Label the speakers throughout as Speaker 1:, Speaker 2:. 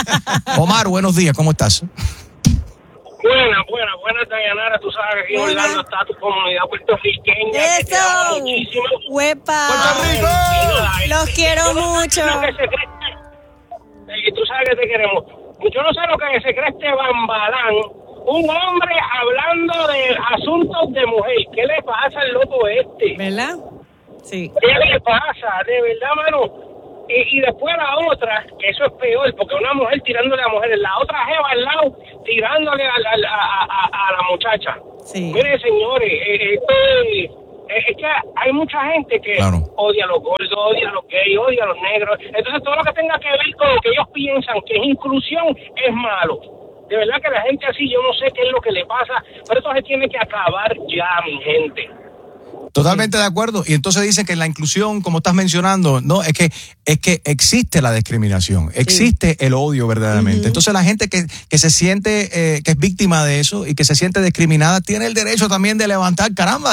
Speaker 1: Omar, buenos días, ¿cómo estás?
Speaker 2: Buenas, Dayanara. Tú sabes que aquí en Orlando está tu comunidad puertorriqueña.
Speaker 3: ¡Eso!
Speaker 2: Muchísimo.
Speaker 3: ¡Huepa!
Speaker 1: ¡Puerto Rico!
Speaker 3: Los quiero mucho.
Speaker 2: Y tú sabes que te queremos. Yo no sé lo que se cree este bambalán. Un hombre hablando de asuntos de mujer. ¿Qué le pasa al loco este?
Speaker 3: ¿Verdad? Sí.
Speaker 2: ¿Qué le pasa? De verdad, mano. Y después la otra, que eso es peor, porque una mujer tirándole a mujeres, la otra jeva al lado tirándole a la muchacha.
Speaker 3: Sí.
Speaker 2: Mire, señores, es que hay mucha gente que odia a los gordos, odia a los gays, odia a los negros. Entonces todo lo que tenga que ver con lo que ellos piensan que es inclusión es malo. De verdad que la gente así, yo no sé qué es lo que le pasa, pero esto se tiene que acabar ya, mi gente.
Speaker 1: Totalmente de acuerdo. Y entonces dicen que la inclusión, como estás mencionando, no, es que existe la discriminación, existe el odio verdaderamente. Entonces la gente que se siente que es víctima de eso y que se siente discriminada tiene el derecho también de levantar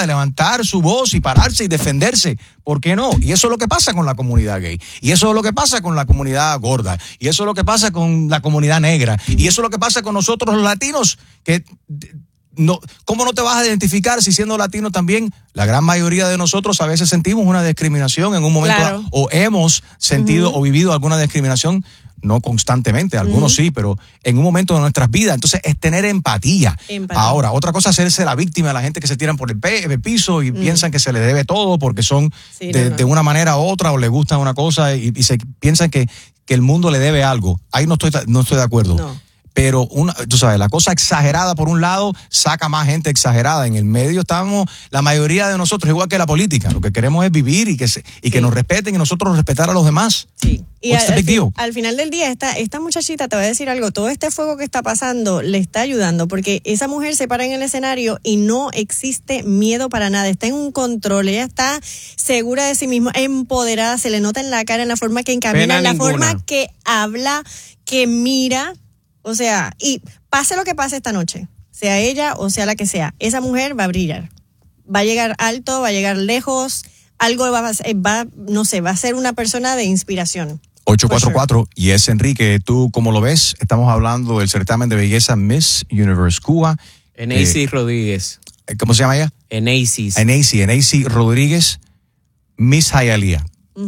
Speaker 1: su voz y pararse y defenderse. ¿Por qué no? Y eso es lo que pasa con la comunidad gay. Y eso es lo que pasa con la comunidad gorda. Y eso es lo que pasa con la comunidad negra. Y eso es lo que pasa con nosotros los latinos, que... No, ¿cómo no te vas a identificar si siendo latino también? La gran mayoría de nosotros a veces sentimos una discriminación en un momento o hemos sentido o vivido alguna discriminación, no constantemente, algunos sí, pero en un momento de nuestras vidas. Entonces es tener empatía. Ahora, otra cosa es hacerse la víctima de la gente que se tiran por el piso y piensan que se les debe todo porque son de una manera u otra o les gusta una cosa y se piensan que el mundo le debe algo. Ahí no estoy de acuerdo. No. Pero tú sabes, la cosa exagerada por un lado saca más gente exagerada. En el medio estamos, la mayoría de nosotros, igual que la política, lo que queremos es vivir y que nos respeten y nosotros respetar a los demás.
Speaker 3: Sí. Y al final del día, esta muchachita, te voy a decir algo, todo este fuego que está pasando le está ayudando, porque esa mujer se para en el escenario y no existe miedo para nada, está en un control, ella está segura de sí misma, empoderada, se le nota en la cara, en la forma que encamina, en la forma que habla, que mira. O sea, y pase lo que pase esta noche, sea ella o sea la que sea, esa mujer va a brillar. Va a llegar alto, va a llegar lejos, algo va a ser una persona de inspiración.
Speaker 1: 844, y es Enrique, ¿tú cómo lo ves? Estamos hablando del certamen de belleza Miss Universe Cuba.
Speaker 4: Eneisy Rodríguez.
Speaker 1: ¿Cómo se llama ella?
Speaker 4: Eneisy
Speaker 1: Rodríguez, Miss Hialeah.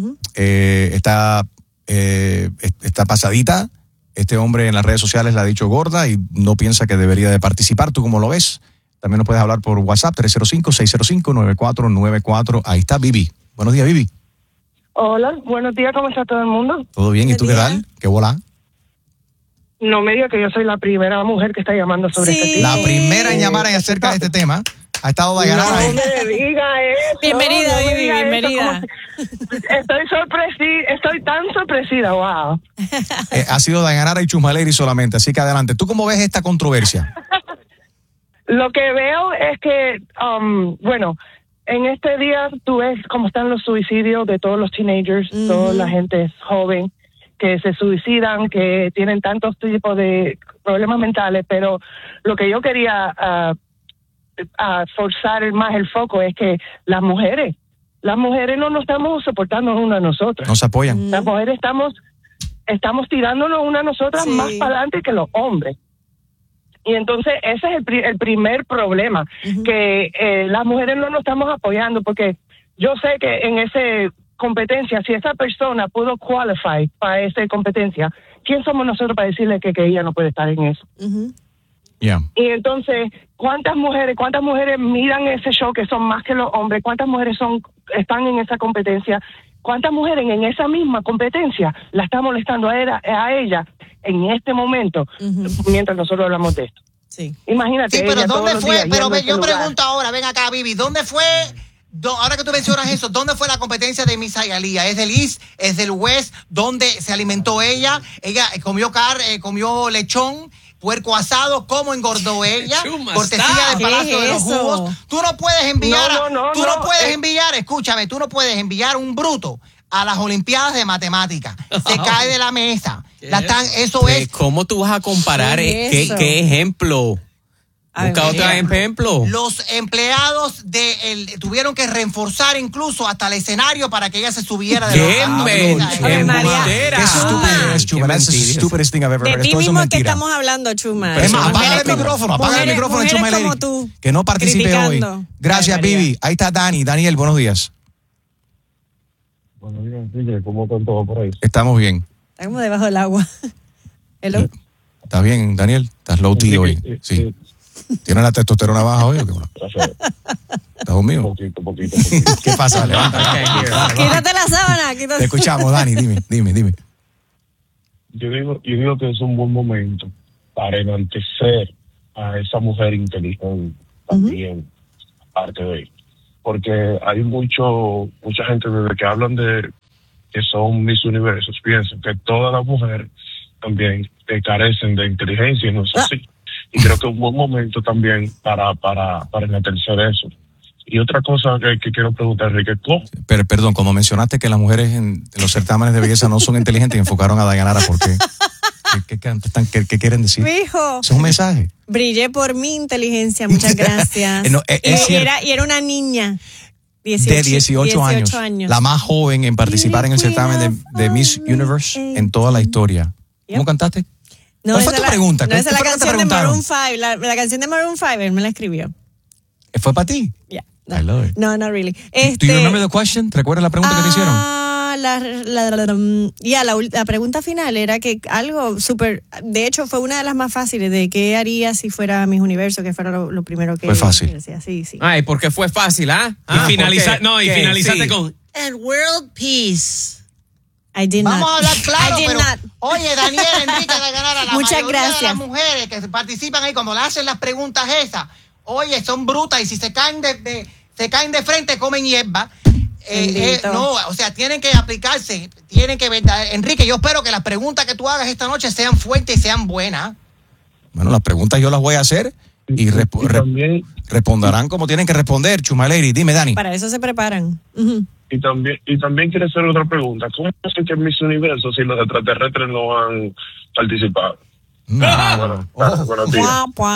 Speaker 1: Está pasadita. Este hombre en las redes sociales la ha dicho gorda y no piensa que debería de participar. ¿Tú cómo lo ves? También nos puedes hablar por WhatsApp, 305-605-9494. Ahí está Vivi. Buenos días, Vivi.
Speaker 5: Hola, buenos días, ¿cómo está todo el mundo?
Speaker 1: ¿Todo bien? ¿Y tú qué tal? ¿Qué bola?
Speaker 5: No me diga que yo soy la primera mujer que está llamando sobre este tema.
Speaker 1: La primera en llamar acerca de este tema. Ha estado Dayanara.
Speaker 5: No me diga eso.
Speaker 3: Bienvenida, Vivi, bienvenida.
Speaker 5: Estoy tan sorprendida, wow.
Speaker 1: Ha sido Dayanara y Chusmaleri solamente, así que adelante. ¿Tú cómo ves esta controversia?
Speaker 5: Lo que veo es que, en este día tú ves cómo están los suicidios de todos los teenagers, toda la gente joven que se suicidan, que tienen tantos tipos de problemas mentales, pero lo que yo quería forzar más el foco es que las mujeres no nos estamos soportando una a nosotras.
Speaker 1: Nos apoyan.
Speaker 5: Las mujeres estamos tirándonos una a nosotras más para adelante que los hombres. Y entonces ese es el primer problema, que las mujeres no nos estamos apoyando, porque yo sé que en esa competencia, si esa persona pudo qualify para esa competencia, ¿quién somos nosotros para decirle que ella no puede estar en eso?
Speaker 1: Yeah.
Speaker 5: Y entonces, ¿cuántas mujeres miran ese show que son más que los hombres? ¿Cuántas mujeres están en esa competencia? ¿Cuántas mujeres en esa misma competencia la están molestando a ella en este momento, mientras nosotros hablamos de esto?
Speaker 3: Sí.
Speaker 5: Imagínate.
Speaker 6: Sí, pero ¿dónde fue? Pero yo
Speaker 5: lugar.
Speaker 6: pregunto ahora, ven acá, Vivi, ¿dónde fue? Ahora que tú mencionas eso, ¿dónde fue la competencia de Miss Hialeah? ¿Es del East? ¿Es del West? ¿Dónde se alimentó ella? Ella comió lechón, puerco asado. ¿Cómo engordó ella? Cortesía del Palacio de los Jugos. Tú no puedes enviar, escúchame, tú no puedes enviar un bruto a las Olimpiadas de Matemáticas. Se cae de la mesa. ¿Cómo tú vas a comparar? ¿Qué ejemplo?
Speaker 4: Busca otra ejemplo.
Speaker 6: Los empleados tuvieron que reforzar incluso hasta el escenario para que ella se subiera de
Speaker 4: ¡Qué mentira!
Speaker 1: ¡Qué estúpido es, Chuma! That's the stupidest thing I've ever heard.
Speaker 3: De ti mismo que estamos hablando, Chuma.
Speaker 1: Es más, apaga el micrófono, Chuma Lady. Que no participe hoy. Gracias, Vivi. Ahí está Daniel, buenos días.
Speaker 7: Buenos días, Enrique. ¿Cómo están todos por ahí?
Speaker 1: Estamos bien.
Speaker 3: Estamos debajo del agua. Hello.
Speaker 1: ¿Estás bien, Daniel? ¿Estás low T hoy? Sí. ¿Tienes la testosterona baja hoy o qué? ¿Estás conmigo?
Speaker 7: Poquito.
Speaker 1: ¿Qué pasa? Levanta.
Speaker 3: Quítate la sábana.
Speaker 1: Te escuchamos, Dani. Dime.
Speaker 7: Yo digo que es un buen momento para enaltecer a esa mujer inteligente también, parte de él. Porque hay mucha gente desde que hablan de que son Miss Universos, piensan que todas las mujeres también carecen de inteligencia y no es así. Y creo que es un buen momento también para enaltecer eso. Y otra cosa que quiero preguntar, Enrique, ¿cómo?
Speaker 1: Pero, perdón, cuando mencionaste que las mujeres en los certámenes de belleza no son inteligentes y enfocaron a Dayanara, ¿por qué? ¿Qué quieren decir?
Speaker 3: Hijo.
Speaker 1: ¿Es un mensaje?
Speaker 3: Brillé por mi inteligencia, muchas gracias. Y era una niña.
Speaker 1: 18 años. La más joven en participar en el certamen de Miss Universe en toda la historia. ¿Cómo cantaste?
Speaker 3: No,
Speaker 1: ¿Cuál fue tu pregunta?
Speaker 3: No, esa es la canción de Maroon 5. La canción de Maroon 5, él me la escribió.
Speaker 1: ¿Fue para ti?
Speaker 3: Yeah.
Speaker 1: I love it.
Speaker 3: No, not really.
Speaker 1: Do you remember the question? ¿Te recuerdas la pregunta que te hicieron?
Speaker 3: La pregunta final era que algo súper, de hecho fue una de las más fáciles, de qué haría si fuera Miss Universo, que fuera lo primero que
Speaker 1: fue fácil.
Speaker 3: Decía. Sí.
Speaker 4: Ay, porque fue fácil, ¿ah? Y finalizaste con
Speaker 6: And world peace.
Speaker 3: I did
Speaker 6: Vamos
Speaker 3: not.
Speaker 6: a hablar claro,
Speaker 3: I did
Speaker 6: pero
Speaker 3: not.
Speaker 6: Oye, Daniel, Enrique, de ganar a la
Speaker 3: Muchas
Speaker 6: mayoría
Speaker 3: gracias.
Speaker 6: de las mujeres que participan ahí, cuando le hacen las preguntas esas, oye, son brutas y si se caen de frente, comen hierba. No, o sea, tienen que aplicarse, Enrique, yo espero que las preguntas que tú hagas esta noche sean fuertes y sean buenas.
Speaker 1: Bueno, las preguntas yo las voy a hacer y responderán como tienen que responder, Chuma Lady. Dime, Dani.
Speaker 3: Para eso se preparan.
Speaker 7: Y también quiero hacer otra pregunta. ¿Cómo es que en Miss Universo si los extraterrestres no han participado? Buenos días.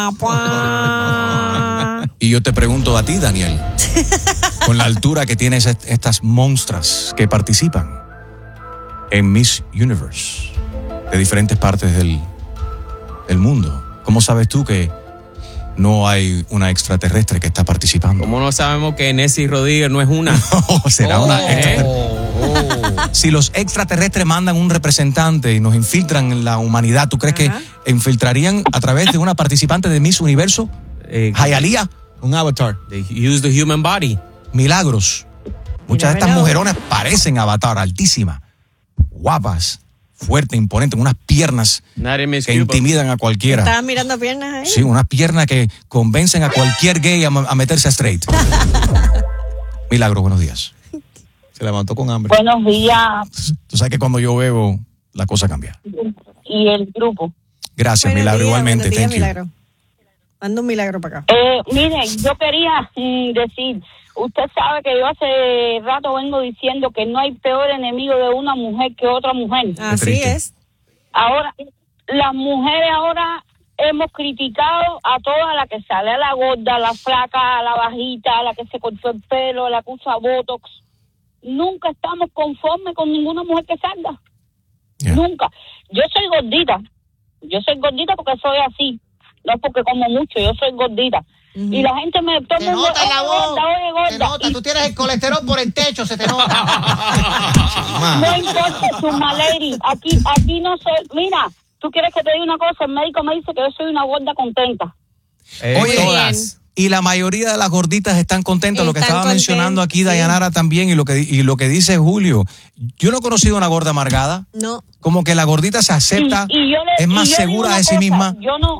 Speaker 1: Y yo te pregunto a ti, Daniel, con la altura que tienes estas monstras que participan en Miss Universe de diferentes partes del mundo, ¿cómo sabes tú que no hay una extraterrestre que está participando?
Speaker 4: ¿Cómo no sabemos que Nessie Rodríguez no es una?
Speaker 1: No, será una extraterrestre. Si los extraterrestres mandan un representante y nos infiltran en la humanidad, ¿tú crees que infiltrarían a través de una participante de Miss Universo? Hialeah, un avatar.
Speaker 4: They use the human body.
Speaker 1: Milagros. Muchas de estas mujeronas parecen avatar, altísimas, guapas, fuertes, imponentes, unas piernas que intimidan a cualquiera.
Speaker 3: ¿Estabas mirando piernas ahí?
Speaker 1: Sí, unas piernas que convencen a cualquier gay a meterse a straight. Milagro, buenos días. Se levantó con hambre.
Speaker 8: Buenos días.
Speaker 1: Tú sabes que cuando yo bebo, la cosa cambia.
Speaker 8: Y el grupo.
Speaker 1: Gracias,
Speaker 3: Buenos
Speaker 1: Milagro,
Speaker 3: días,
Speaker 1: igualmente.
Speaker 3: buenos días,
Speaker 1: Thank you.
Speaker 3: Milagro. Manda un milagro para acá.
Speaker 8: Miren, yo quería decir, usted sabe que yo hace rato vengo diciendo que no hay peor enemigo de una mujer que otra mujer.
Speaker 3: Así es.
Speaker 8: Ahora, las mujeres ahora hemos criticado a toda la que sale, a la gorda, a la flaca, a la bajita, a la que se cortó el pelo, a la que usa botox. Nunca estamos conformes con ninguna mujer que salga.
Speaker 1: Yeah.
Speaker 8: Nunca. Yo soy gordita porque soy así. No porque como mucho, yo soy gordita. Y la gente me toma
Speaker 6: Te nota la voz.
Speaker 8: gorda.
Speaker 6: Te nota, tú tienes el colesterol por el techo, se te nota.
Speaker 8: No importa, Chuma Lady. Aquí no soy. Mira, tú quieres que te diga una cosa. El médico me dice que yo soy una gorda contenta.
Speaker 1: Oye,
Speaker 4: todas.
Speaker 1: Y la mayoría de las gorditas están contentas, lo que estaba mencionando aquí Dayanara también, y lo que dice Julio. Yo no he conocido una gorda amargada.
Speaker 3: No.
Speaker 1: Como que la gordita se acepta, es más segura de sí misma.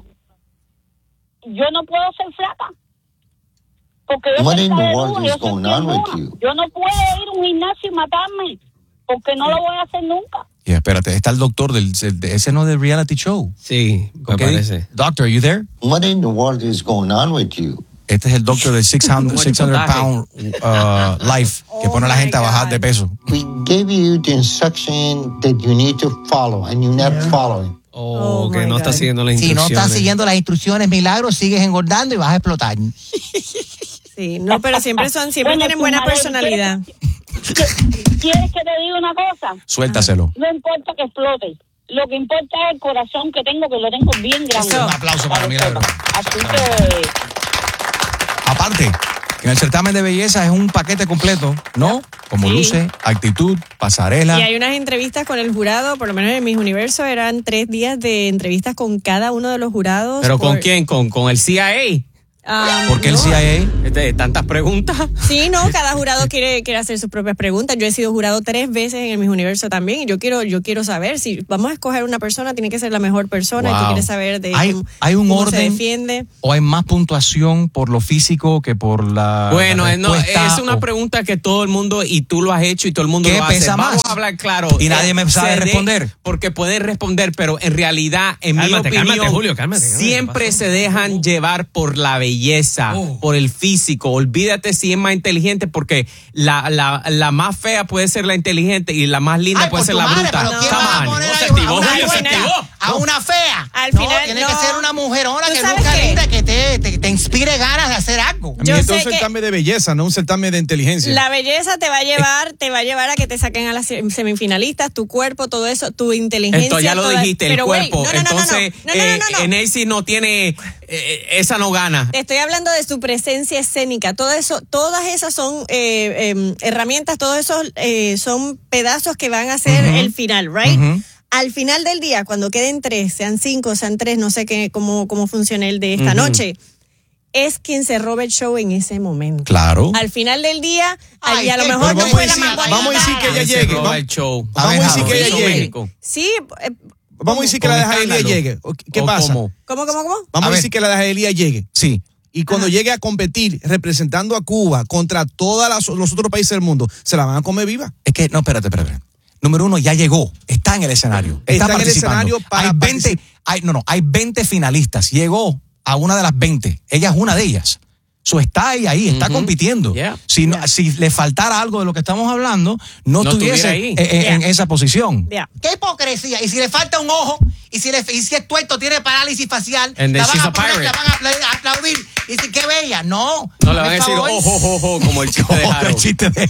Speaker 8: Yo no puedo ser flaca. Porque yo
Speaker 9: What in the
Speaker 8: soy
Speaker 9: world is going on with you?
Speaker 8: Yo no puedo ir a un gimnasio y matarme. Porque no lo voy a hacer nunca.
Speaker 1: Y espérate, está el doctor ese no es del reality show.
Speaker 4: Sí, me parece.
Speaker 1: Doctor, are you there?
Speaker 9: What in the world is going on with you?
Speaker 1: Este es el doctor del 600 pound life, que pone a la gente a bajar de peso.
Speaker 9: We gave you the instruction that you need to follow, and you're not following.
Speaker 4: Que no está siguiendo las instrucciones.
Speaker 6: Si no estás siguiendo las instrucciones, milagro, sigues engordando y vas a explotar.
Speaker 3: Sí, no, pero siempre tienen buena personalidad.
Speaker 8: ¿Quieres que te diga una cosa?
Speaker 1: Suéltaselo.
Speaker 8: No importa que explote. Lo que importa es el corazón que tengo lo tengo bien grande.
Speaker 1: Un aplauso para Milagro.
Speaker 8: Así que...
Speaker 1: Aparte, en el certamen de belleza es un paquete completo, ¿no? Como luce, actitud, pasarela.
Speaker 3: Y hay unas entrevistas con el jurado, por lo menos en Miss Universo eran 3 días de entrevistas con cada uno de los jurados.
Speaker 4: ¿Pero con quién? ¿Con el CIA?
Speaker 1: ¿Por qué el CIA?
Speaker 4: ¿Tantas preguntas?
Speaker 3: Sí, no, cada jurado quiere hacer sus propias preguntas. Yo he sido jurado 3 veces en el Miss Universo también y yo quiero saber si vamos a escoger una persona, tiene que ser la mejor persona y tú quieres saber de
Speaker 1: ¿Hay un
Speaker 3: cómo
Speaker 1: orden
Speaker 3: se defiende.
Speaker 1: ¿O hay más puntuación por lo físico que por la
Speaker 4: Bueno,
Speaker 1: respuesta,
Speaker 4: es una pregunta que todo el mundo, y tú lo has hecho y todo el mundo
Speaker 1: ¿qué
Speaker 4: lo hace.
Speaker 1: pesa más?
Speaker 4: Vamos a hablar claro.
Speaker 1: Y nadie me sabe responder.
Speaker 4: Porque pueden responder, pero en realidad, en mi opinión,
Speaker 10: cálmate, Julio,
Speaker 4: siempre se dejan llevar por la belleza. Por el físico. Olvídate si es más inteligente, porque la más fea puede ser la inteligente y la más linda puede ser la bruta.
Speaker 6: A una fea.
Speaker 3: Al final,
Speaker 6: tiene que ser una mujerona que nunca linda, que te inspire ganas de hacer algo.
Speaker 10: Esto es un certamen de belleza, no un certamen de inteligencia.
Speaker 3: La belleza te va a llevar a que te saquen a las semifinalistas, tu cuerpo, todo eso, tu inteligencia.
Speaker 4: Esto ya lo dijiste, el cuerpo. Entonces,
Speaker 3: Nancy
Speaker 4: no tiene, esa no gana.
Speaker 3: Te estoy hablando de su presencia escénica. Todo eso, todas esas son herramientas, todos esos son pedazos que van a ser el final, right? Al final del día, cuando queden 3, sean 5, sean 3, no sé cómo funciona el de esta noche, es quien se roba el show en ese momento.
Speaker 1: Claro.
Speaker 3: Al final del día, a lo mejor no fue la más guapa.
Speaker 10: Vamos a decir que ella llegue. Vamos a decir que ella llegue.
Speaker 3: Sí.
Speaker 10: Vamos a decir que la de Jaelía llegue. ¿Qué pasa?
Speaker 3: ¿Cómo?
Speaker 10: Vamos a decir que la de Jaelía llegue.
Speaker 1: Sí.
Speaker 10: Y cuando llegue a competir representando a Cuba contra todos los otros países del mundo, se la van a comer viva.
Speaker 1: Es que, no, espérate. Número 1, ya llegó, está en el escenario. Está
Speaker 10: en el escenario para
Speaker 1: hay 20 finalistas. Llegó a una de las 20. Ella es una de ellas. Está ahí, está compitiendo.
Speaker 4: Yeah.
Speaker 1: Si le faltara algo de lo que estamos hablando, no estuviese
Speaker 4: ahí.
Speaker 1: en esa posición.
Speaker 3: Yeah.
Speaker 6: Qué hipocresía. Y si le falta un ojo, y si es tuerto, tiene parálisis facial,
Speaker 4: And
Speaker 6: la
Speaker 4: then
Speaker 6: van
Speaker 4: she's
Speaker 6: a
Speaker 4: a
Speaker 6: a aplaudir. Y decir, qué bella. No
Speaker 4: le van a decir, como el chiste de Harold.
Speaker 1: El chiste de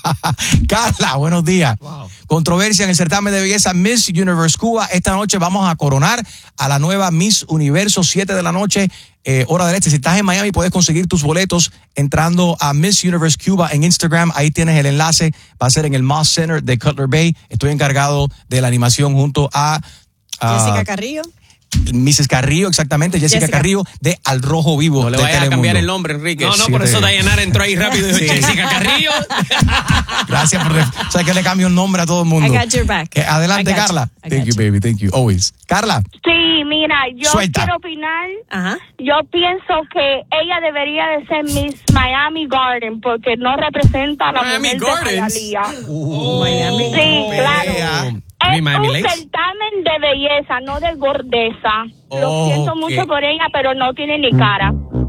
Speaker 1: Carla, buenos días.
Speaker 4: Wow.
Speaker 1: Controversia en el certamen de belleza Miss Universe Cuba. Esta noche vamos a coronar a la nueva Miss Universo, 7 de la noche, hora del este. Si estás en Miami, puedes conseguir tus boletos entrando a Miss Universe Cuba en Instagram. Ahí tienes el enlace. Va a ser en el Moss Center de Cutler Bay. Estoy encargado de la animación junto a
Speaker 3: Jessica Carrillo.
Speaker 1: Mrs. Carrillo, exactamente, Jessica Carrillo de Al Rojo Vivo.
Speaker 4: No le vayas a cambiar el nombre, Enrique. No, por eso Dayanara entró ahí rápido y dijo, Jessica Carrillo.
Speaker 1: Gracias por... O sea, que le cambio el nombre a todo el mundo.
Speaker 3: I got your back.
Speaker 1: Adelante, Carla. Thank you, baby. Thank you. Always. Carla.
Speaker 8: Sí, mira, yo
Speaker 1: Suelta.
Speaker 8: quiero opinar. Yo pienso que ella debería de ser Miss Miami Garden porque no representa a la
Speaker 4: Miami
Speaker 8: mujer de Hialeah.
Speaker 3: Miami.
Speaker 8: Sí, claro. Es
Speaker 4: Miami
Speaker 8: un
Speaker 4: Lakes.
Speaker 8: certamen de belleza, no de gordeza. Lo siento mucho por ella, pero no tiene ni cara.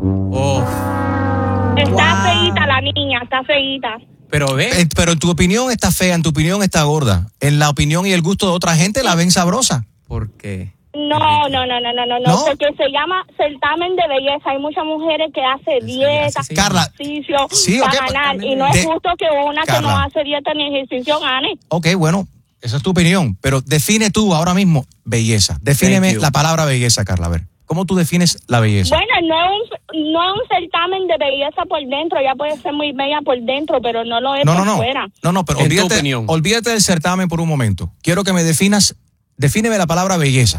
Speaker 8: Está feíta la niña, está feíta.
Speaker 4: Pero ve.
Speaker 1: Pero en tu opinión está fea, en tu opinión está gorda. En la opinión y el gusto de otra gente la ven sabrosa.
Speaker 4: ¿Por qué?
Speaker 8: No, porque se llama certamen de belleza. Hay muchas mujeres que hacen dieta,
Speaker 1: Carla,
Speaker 8: ejercicio
Speaker 1: sí,
Speaker 8: para ganar. Y no es justo que una que no hace dieta ni ejercicio gane.
Speaker 1: Ok, bueno, esa es tu opinión. Pero define tú ahora mismo belleza. Defíneme la palabra belleza, Carla. A ver, ¿cómo tú defines la belleza?
Speaker 8: Bueno, no es un certamen de belleza por dentro. Ella puede ser muy bella por dentro, pero no lo es por fuera.
Speaker 1: No, pero olvídate del certamen por un momento. Quiero que me defíneme la palabra belleza.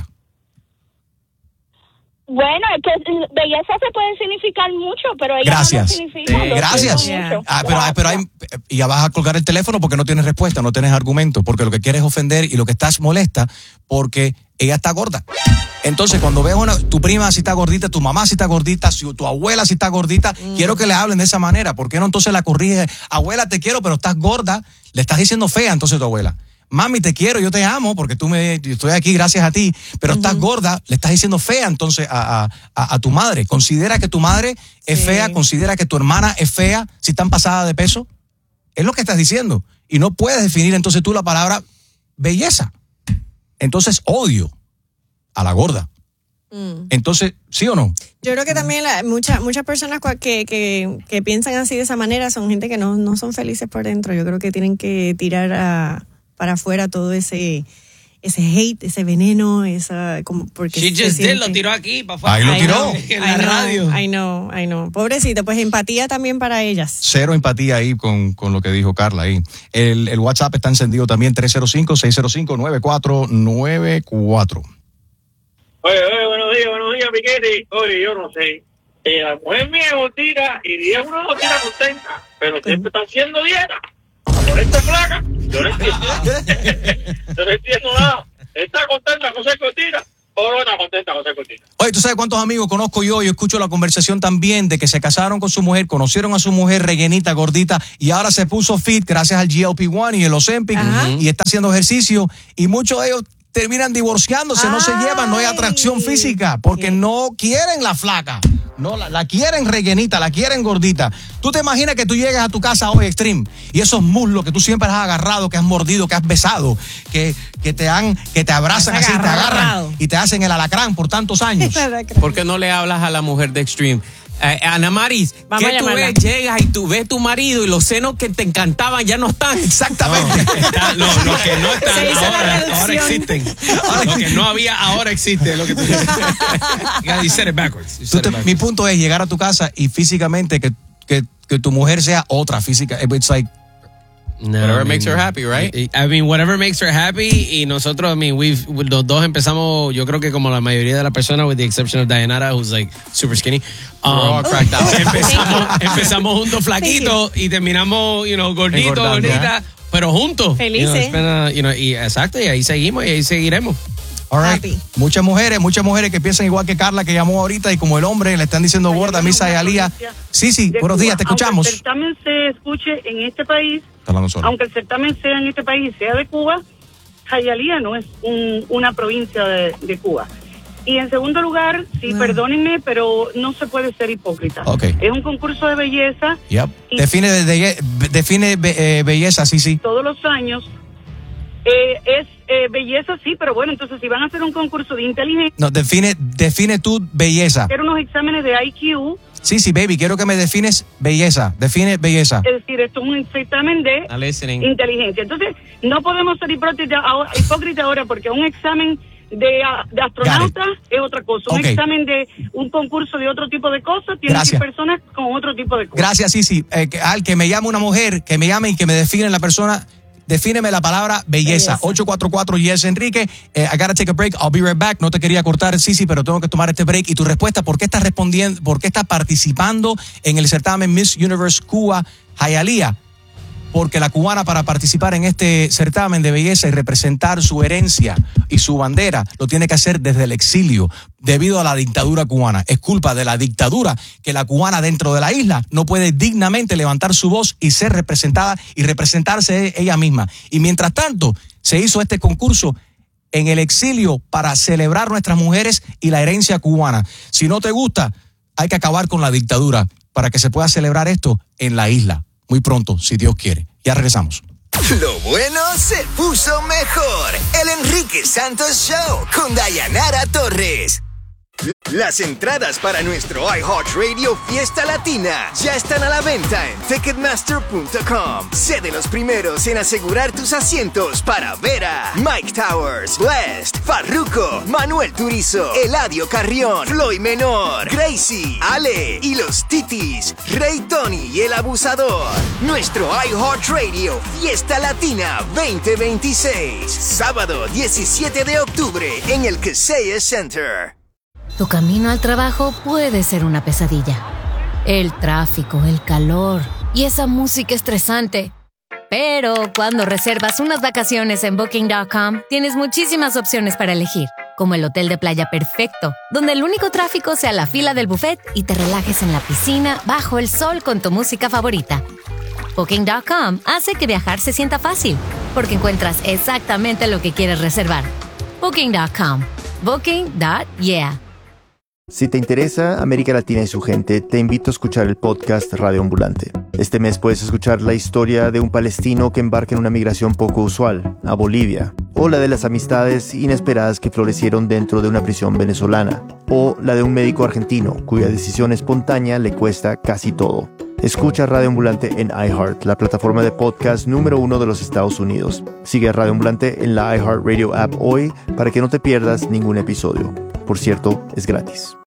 Speaker 8: Bueno, es que belleza se puede significar mucho, pero ella no lo significa.
Speaker 1: Gracias. Pero ya vas a colgar el teléfono porque no tienes respuesta, no tienes argumento, porque lo que quieres es ofender y lo que estás molesta porque ella está gorda. Entonces, cuando ves tu prima si está gordita, tu mamá si está gordita, si tu abuela si está gordita, quiero que le hablen de esa manera. ¿Por qué no entonces la corrige? Abuela, te quiero, pero estás gorda. Le estás diciendo fea entonces a tu abuela. Mami, te quiero, yo te amo, porque yo estoy aquí gracias a ti, pero estás gorda, le estás diciendo fea entonces a tu madre. Considera que tu madre es fea, considera que tu hermana es fea, si están pasadas de peso. Es lo que estás diciendo. Y no puedes definir entonces tú la palabra belleza. Entonces, odio a la gorda. Entonces, ¿sí o no?
Speaker 3: Yo creo que también muchas personas que piensan así de esa manera son gente que no son felices por dentro. Yo creo que tienen que tirar para afuera todo ese hate, ese veneno, porque
Speaker 11: She just did, lo tiró aquí, para afuera.
Speaker 1: Ahí lo tiró.
Speaker 11: En la radio.
Speaker 3: I know. Pobrecita, pues empatía también para ellas.
Speaker 1: Cero empatía ahí con lo que dijo Carla ahí. El WhatsApp está encendido también, 305-605-9494.
Speaker 12: Oye, buenos días, Piquete. Oye, yo no sé. La mujer mía es gordita y día uno no tira contenta, pero siempre está haciendo dieta. Por esta placa, yo no entiendo. Yo no entiendo nada. Está contenta con ser gordita o no está contenta con ser gordita.
Speaker 1: Oye, ¿tú sabes cuántos amigos conozco yo? Yo escucho la conversación también de que se casaron con su mujer, conocieron a su mujer rellenita, gordita, y ahora se puso fit gracias al GLP-1 y el Ozempic, y está haciendo ejercicio, y muchos de ellos terminan divorciándose, no se llevan, no hay atracción física, porque no quieren la flaca, no la quieren rellenita, la quieren gordita. Tú te imaginas que tú llegas a tu casa hoy, Extreme, y esos muslos que tú siempre has agarrado, que has mordido, que has besado, que te abrazan así, te agarran y te hacen el alacrán por tantos años.
Speaker 4: ¿Por qué no le hablas a la mujer de Extreme? Ana Maris, ¿qué tú ves? Llegas y tú ves tu marido y los senos que te encantaban ya no están.
Speaker 1: Exactamente.
Speaker 11: No, los que no están ahora existen. Lo que no había ahora existe. Lo que tú dices. You said it backwards.
Speaker 1: Mi punto es llegar a tu casa y físicamente que tu mujer sea otra física. It's like
Speaker 4: whatever makes her happy, right?
Speaker 11: I mean, whatever makes her happy. Y nosotros, los dos empezamos, yo creo que como la mayoría de las personas, with the exception of Dayanara, who's like super skinny.
Speaker 1: Cracked out.
Speaker 11: Empezamos juntos flaquitos y terminamos, gordita, pero juntos.
Speaker 3: Felices.
Speaker 11: Y exacto, y ahí seguimos y ahí seguiremos.
Speaker 1: All right. Muchas mujeres que piensan igual que Carla, que llamó ahorita, y como el hombre le están diciendo gorda, Misa y Alía. Sí, buenos días, te escuchamos.
Speaker 13: Aunque el certamen se escuche en este país, aunque el certamen sea en este país, sea de Cuba, Hialeah no es una provincia de Cuba. Y en segundo lugar, perdónenme, pero no se puede ser hipócrita.
Speaker 1: Okay.
Speaker 13: Es un concurso de belleza.
Speaker 1: Yep. Define belleza, sí.
Speaker 13: Todos los años es belleza, sí, pero bueno, entonces si van a hacer un concurso de inteligencia...
Speaker 1: No, define tu belleza.
Speaker 13: Hacer unos exámenes de IQ...
Speaker 1: Sí, baby, quiero que me defines belleza. Define belleza.
Speaker 13: Es decir, esto es un examen de inteligencia. Entonces, no podemos ser hipócritas ahora porque un examen de astronauta es otra cosa. Un examen de un concurso de otro tipo de cosas, tienen que ser personas con otro tipo de cosas.
Speaker 1: Gracias, sí. Al que me llame una mujer, que me llame y que me define la persona... Defíneme la palabra belleza. 844 Yes Enrique. I gotta take a break. I'll be right back. No te quería cortar, sí, pero tengo que tomar este break. Y tu respuesta, ¿por qué estás respondiendo? ¿Por qué estás participando en el certamen Miss Universe Cuba Hialeah? Porque la cubana, para participar en este certamen de belleza y representar su herencia y su bandera, lo tiene que hacer desde el exilio, debido a la dictadura cubana. Es culpa de la dictadura que la cubana dentro de la isla no puede dignamente levantar su voz y ser representada y representarse ella misma. Y mientras tanto, se hizo este concurso en el exilio para celebrar nuestras mujeres y la herencia cubana. Si no te gusta, hay que acabar con la dictadura para que se pueda celebrar esto en la isla. Muy pronto, si Dios quiere. Ya regresamos.
Speaker 14: Lo bueno se puso mejor. El Enrique Santos Show con Dayanara Torres. Las entradas para nuestro iHeartRadio Fiesta Latina ya están a la venta en Ticketmaster.com. Sé de los primeros en asegurar tus asientos para ver a Mike Towers, Blessed, Farruko, Manuel Turizo, Eladio Carrión, Floyd Menor, Gracie, Ale y los Titis, Rey Tony y el Abusador. Nuestro iHeartRadio Fiesta Latina 2026, sábado 17 de octubre en el Kaseya Center.
Speaker 15: Tu camino al trabajo puede ser una pesadilla. El tráfico, el calor y esa música estresante. Pero cuando reservas unas vacaciones en Booking.com, tienes muchísimas opciones para elegir, como el hotel de playa perfecto, donde el único tráfico sea la fila del buffet y te relajes en la piscina bajo el sol con tu música favorita. Booking.com hace que viajar se sienta fácil, porque encuentras exactamente lo que quieres reservar. Booking.com. Booking.yeah.
Speaker 16: Si te interesa América Latina y su gente, te invito a escuchar el podcast Radio Ambulante. Este mes puedes escuchar la historia de un palestino que embarca en una migración poco usual, a Bolivia, o la de las amistades inesperadas que florecieron dentro de una prisión venezolana, o la de un médico argentino cuya decisión espontánea le cuesta casi todo. Escucha Radio Ambulante en iHeart, la plataforma de podcast número 1 de los Estados Unidos. Sigue a Radio Ambulante en la iHeart Radio app hoy para que no te pierdas ningún episodio. Por cierto, es gratis.